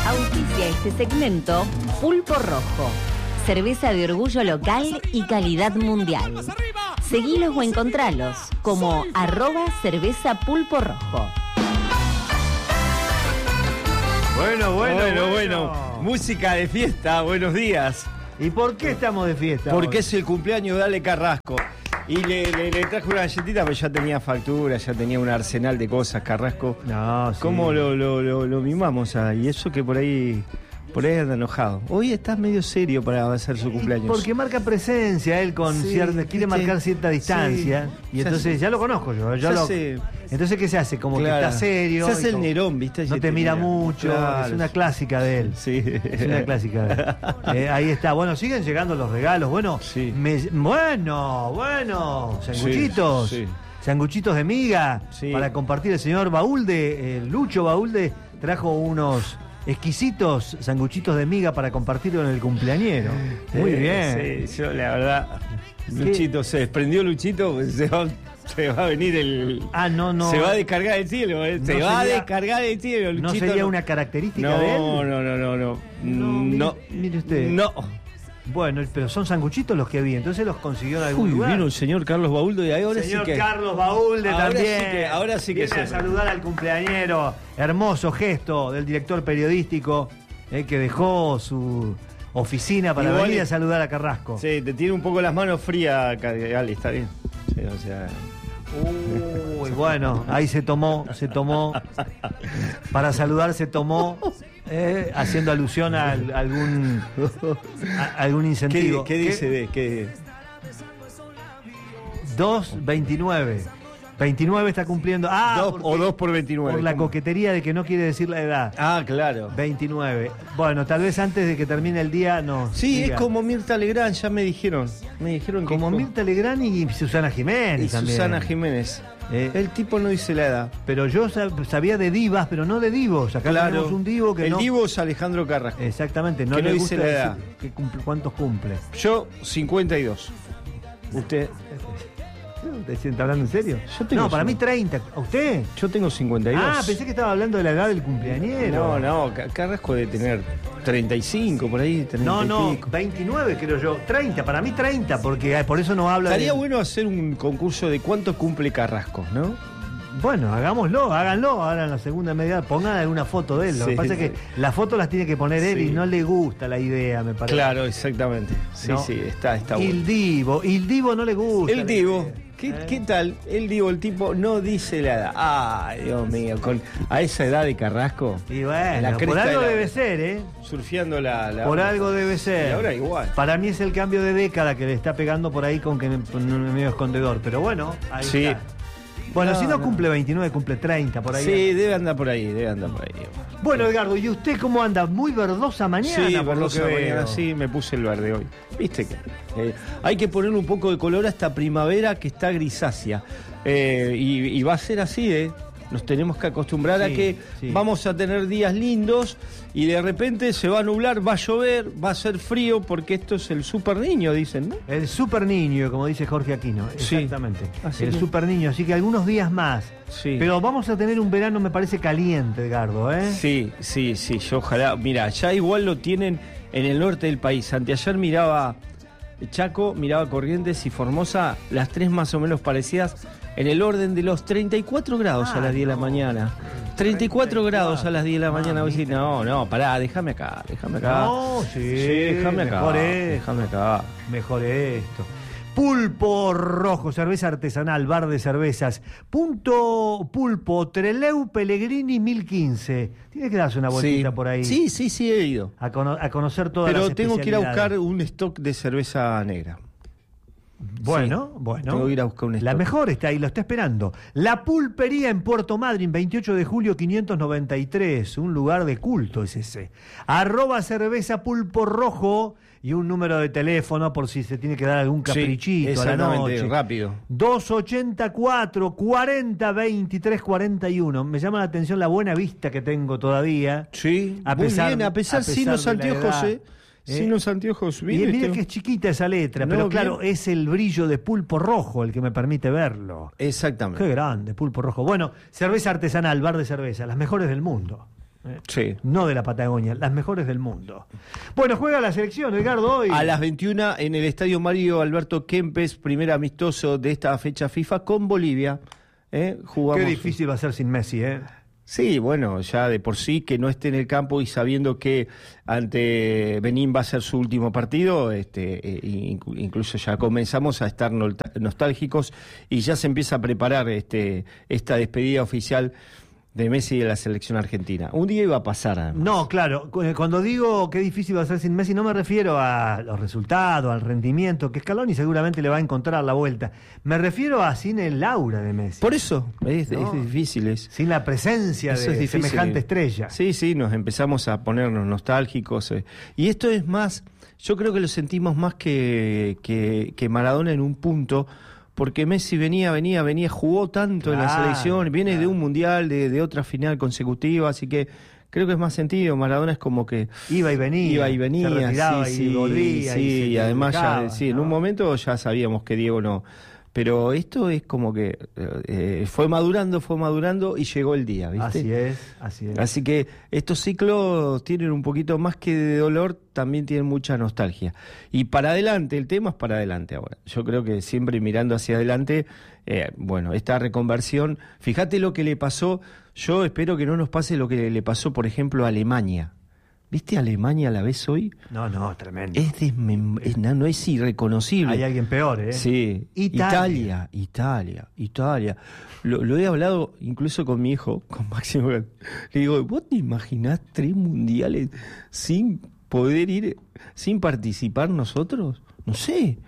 Auspicia este segmento Pulpo Rojo. Cerveza de orgullo local y calidad mundial. Seguilos o encontralos como @cervezapulporrojo. Bueno. Música de fiesta, buenos días. ¿Y por qué estamos de fiesta? Porque hoy? es el cumpleaños de Ale Carrasco. Y le traje una galletita, pero ya tenía factura, ya tenía un arsenal de cosas, Carrasco. No, sí. ¿Cómo lo mimamos? Y eso que por ahí anda enojado. Hoy estás medio serio para hacer su cumpleaños. Porque marca presencia, él con quiere marcar cierta distancia. Sí, y entonces ya lo conozco yo. Entonces, ¿qué se hace? Como claro, que está serio. Se hace el como, Nerón, ¿viste? No te mira mucho. Claro. Es una clásica de él. Sí. Es una clásica de él. Ahí está. Bueno, siguen llegando los regalos. Bueno, sí. Sanguchitos. Sí. Sanguchitos de miga. Sí. Para compartir el señor Baulde. Lucho Baulde trajo unos exquisitos sanguchitos de miga para compartirlo en el cumpleañero. Muy bien. Sí, yo la verdad, Luchito, se desprendió Luchito, pues se va a venir el... no. Se va a descargar el cielo, va a descargar el cielo, Luchito. ¿No sería una característica de él? No. Mire usted. No. Bueno, pero son sanguchitos los que vi, entonces los consiguió en algún lugar. Vino el señor Carlos Baulde y ahora señor sí que... Carlos Baulde también. Ahora sí que viene a saludar al cumpleañero. Hermoso gesto del director periodístico que dejó su oficina para venir a saludar a Carrasco. Sí, te tiene un poco las manos frías, Ale, está bien. Sí, o sea... Uy, bueno, ahí se tomó, para saludar se tomó, haciendo alusión a algún incentivo. ¿Qué dice? ¿Qué? 2.29. 29 está cumpliendo. 2 por 29. Por la coquetería de que no quiere decir la edad. Ah, claro. 29. Bueno, tal vez antes de que termine el día, no. Sí, diga. es como Mirta Legrand, ya me dijeron. Como Mirta Legrand y Susana Jiménez y también. Susana Jiménez. El tipo no dice la edad. Pero yo sabía de divas, pero no de divos. Acá tenemos un divo que el divo es Alejandro Carrasco. Exactamente. No que le no gusta dice la edad. ¿Cuántos cumple? Yo, 52. ¿Usted? ¿Está hablando en serio? No, para mí 30. ¿A usted? Yo tengo 52. Ah, pensé que estaba hablando de la edad del cumpleañero. No, Carrasco debe tener 35, por ahí. 30 no, 29 creo yo. 30, para mí 30, porque por eso no habla Estaría bueno hacer un concurso de cuánto cumple Carrasco, ¿no? Bueno, háganlo ahora en la segunda media. Pongan alguna foto de él. Lo que pasa es que las fotos las tiene que poner él y no le gusta la idea, me parece. Claro, exactamente. Sí, ¿no? Sí, está bueno. El divo no le gusta. El divo. ¿Qué tal? El tipo no dice la edad. Ay, Dios mío, a esa edad de Carrasco. Y bueno, por algo debe ser, surfeando la por algo debe ser. Y ahora igual. Para mí es el cambio de década que le está pegando por ahí con que medio escondedor. Pero bueno, ahí está. Bueno, si no cumple 29, cumple 30, por ahí. Sí, debe andar por ahí. Bueno, Edgardo, ¿y usted cómo anda? Muy verdosa mañana, sí, por lo que veo. Mañana, sí, me puse el verde hoy. Viste que hay que ponerle un poco de color a esta primavera que está grisácea. Y va a ser así, Nos tenemos que acostumbrar a que vamos a tener días lindos y de repente se va a nublar, va a llover, va a ser frío, porque esto es el super niño, dicen, ¿no? El super niño, como dice Jorge Aquino, exactamente. Sí. El super niño, así que algunos días más. Sí. Pero vamos a tener un verano, me parece, caliente, Edgardo, Sí, yo ojalá. Mira, ya igual lo tienen en el norte del país. Anteayer miraba Chaco, miraba Corrientes y Formosa, las tres más o menos parecidas, en el orden de los 34 grados a las 10 de la mañana. 34 grados a las 10 de la mañana. Voy a decir, no, pará, déjame acá. No, déjame acá. Déjame acá. Mejor esto. Pulpo Rojo, cerveza artesanal, bar de cervezas. Punto Pulpo, Trelew Pellegrini 1015. Tiene que darse una vueltita por ahí. Sí, he ido. A conocer todas las especialidades. Pero tengo que ir a buscar un stock de cerveza negra. Bueno. Tengo que ir a buscar un stock. La mejor está ahí, lo está esperando. La Pulpería en Puerto Madryn, 28 de julio 593. Un lugar de culto es ese. @cerveza Pulpo Rojo. Y un número de teléfono por si se tiene que dar algún caprichito a la noche. Rápido. 284 40 23 41. Me llama la atención la buena vista que tengo todavía. Sí, a pesar sin los anteojos, sin los anteojos. Y mira que es chiquita esa letra, pero claro, es el brillo de Pulpo Rojo el que me permite verlo. Exactamente. Qué grande, Pulpo Rojo. Bueno, cerveza artesanal, bar de cerveza, las mejores del mundo. Sí. No de la Patagonia, las mejores del mundo. Bueno, juega la selección, Edgardo, hoy. A las 21 en el Estadio Mario Alberto Kempes, primer amistoso de esta fecha FIFA con Bolivia. Jugamos. Qué difícil va a ser sin Messi, ¿eh? Sí, bueno, ya de por sí que no esté en el campo y sabiendo que ante Benín va a ser su último partido, incluso ya comenzamos a estar nostálgicos y ya se empieza a preparar esta despedida oficial de Messi de la selección argentina. Un día iba a pasar, además. No, claro, cuando digo qué difícil va a ser sin Messi, no me refiero a los resultados, al rendimiento, que Scaloni seguramente le va a encontrar la vuelta. Me refiero a sin el aura de Messi. Por eso, es difícil. Sin la presencia eso de es difícil. Semejante estrella. Sí, nos empezamos a ponernos nostálgicos. Y esto es más, yo creo que lo sentimos más que Maradona en un punto, porque Messi venía, jugó tanto en la selección, viene de un mundial, de otra final consecutiva, así que creo que es más sentido. Maradona es como que iba y venía, se retiraba, sí, y volvía, y además ya, ¿no? En un momento ya sabíamos que Diego no. Pero esto es como que fue madurando y llegó el día, ¿viste? Así es. Así que estos ciclos tienen un poquito más que de dolor, también tienen mucha nostalgia. Y para adelante, el tema es para adelante ahora. Yo creo que siempre mirando hacia adelante, esta reconversión, fíjate lo que le pasó, yo espero que no nos pase lo que le pasó, por ejemplo, a Alemania. ¿Viste Alemania a la vez hoy? No, tremendo. No es irreconocible. Hay alguien peor, ¿eh? Sí. Italia. Lo he hablado incluso con mi hijo, con Máximo. Le digo, ¿vos te imaginás 3 mundiales sin poder ir, sin participar nosotros? No sé.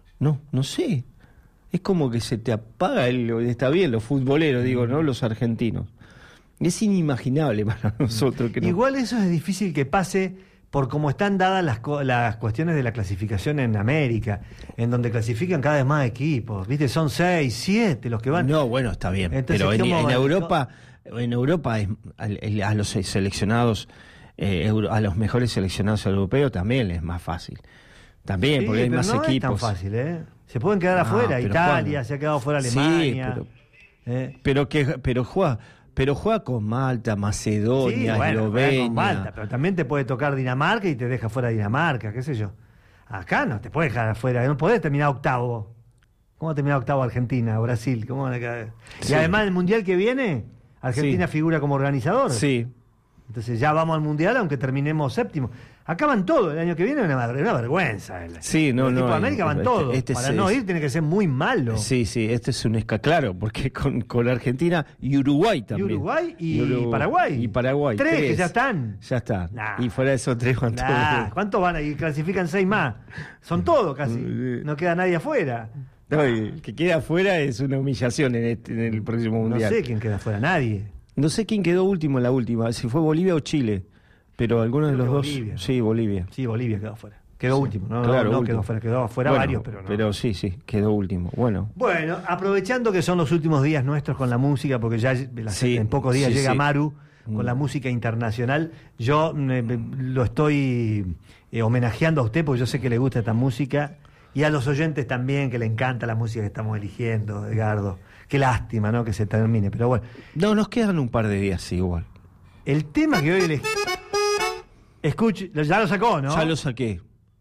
Es como que se te apaga está bien, los futboleros, digo, ¿no? Los argentinos. Es inimaginable para nosotros. Que Igual eso es difícil que pase por cómo están dadas las cuestiones de la clasificación en América, en donde clasifican cada vez más equipos, ¿viste? Son 6, 7 los que van. No, bueno, está bien. Entonces, pero en Europa es, a los seleccionados, a los mejores seleccionados europeos también es más fácil. También, sí, porque hay más no equipos. Es tan fácil, ¿eh? Se pueden quedar afuera. Italia se ha quedado fuera Alemania. Sí, pero juega con Malta, Macedonia, Eslovenia. Con Malta, pero también te puede tocar Dinamarca y te deja fuera Dinamarca, qué sé yo. Acá no te puede dejar afuera, no podés terminar octavo. ¿Cómo terminar octavo Argentina, Brasil? ¿Cómo van a quedar? Sí. Y además el mundial que viene, Argentina figura como organizador. Sí. Entonces ya vamos al mundial aunque terminemos séptimo. Acá van todos, el año que viene es una vergüenza. Sí, no. El equipo de América van todos. Para no ir tiene que ser muy malo. Sí, este es un claro, porque con Argentina y Uruguay también. Uruguay y Paraguay. Y Paraguay. 3 que ya están. Ya están. Y fuera de esos 3, ¿cuántos van ahí? Clasifican 6 más. Son todos casi. No queda nadie afuera. No, que queda afuera es una humillación en el próximo mundial. No sé quién queda afuera, nadie. No sé quién quedó último en la última, si fue Bolivia o Chile. Pero algunos de los dos. Bolivia. Sí, Bolivia. Sí, Bolivia quedó afuera. Quedó último. No último. quedó afuera varios, pero no. Pero sí, quedó último. Bueno, aprovechando que son los últimos días nuestros con la música, porque ya en pocos días llega Maru con la música internacional, yo lo estoy homenajeando a usted porque yo sé que le gusta esta música y a los oyentes también, que le encanta la música que estamos eligiendo, Edgardo. Qué lástima, ¿no? Que se termine, pero bueno. No, nos quedan un par de días igual. El tema que hoy elegí... Escuche, ya lo sacó, ¿no? Ya lo saqué.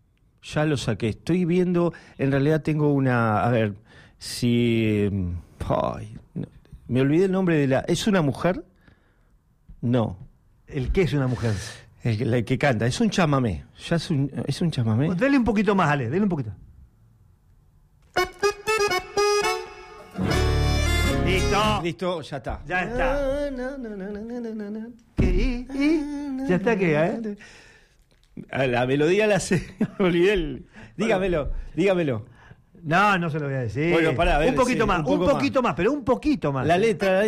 Estoy viendo, en realidad tengo una... A ver, si... me olvidé el nombre de la... ¿Es una mujer? No. ¿El qué es una mujer? El que canta. Es un chamamé. ¿Es un chamamé? Pues dele un poquito más, Ale. Dele un poquito. Listo, ya está. Ya está. Ya está, ¿qué? La melodía la sé. Me olvidé. Dígamelo. No se lo voy a decir. Bueno, pará, a ver, un poquito más, un poquito más, pero un poquito más. La letra.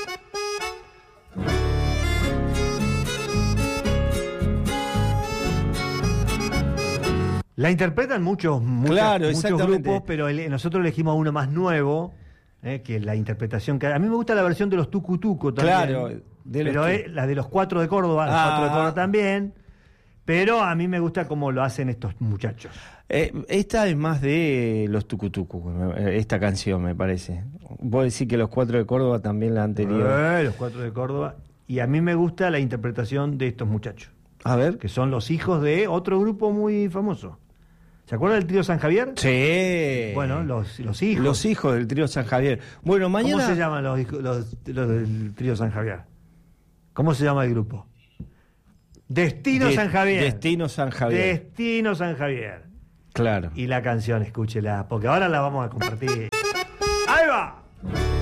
La interpretan muchos grupos, pero nosotros elegimos uno más nuevo, que la interpretación que a mí me gusta la versión de los Tucu Tucu también. Claro, pero la de los 4 de Córdoba, los 4 de Córdoba también. Pero a mí me gusta cómo lo hacen estos muchachos. Esta es más de los Tucu Tucu, esta canción me parece. Vos decís que los 4 de Córdoba también la anterior. Los 4 de Córdoba. Y a mí me gusta la interpretación de estos muchachos, A ver. que son los hijos de otro grupo muy famoso. ¿Se acuerdan del trío San Javier? Sí. Bueno, los hijos. Los hijos del trío San Javier. Bueno, mañana... ¿Cómo se llaman los del trío San Javier? ¿Cómo se llama el grupo? Destino San Javier. Destino San Javier. Destino San Javier. Claro. Y la canción, escúchela, porque ahora la vamos a compartir. ¡Ahí va!